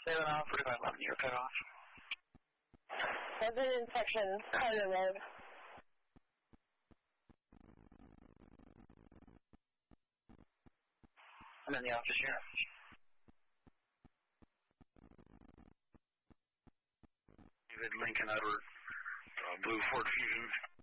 7 off, 4511, you're cut off. Resident section, Carter Road. I'm in the office here. David Lincoln Edward, Blue Ford Fusion.